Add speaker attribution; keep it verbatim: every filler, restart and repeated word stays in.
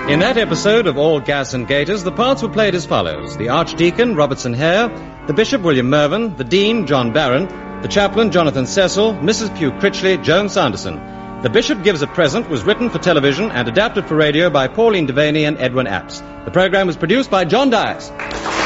Speaker 1: In that episode of All Gas and Gaiters, the parts were played as follows. The Archdeacon, Robertson Hare, the Bishop, William Mervyn, the Dean, John Barron, the Chaplain, Jonathan Cecil, Missus Pugh Critchley, Joan Sanderson. The Bishop Gives a Present was written for television and adapted for radio by Pauline Devaney and Edwin Apps. The program was produced by John Dias.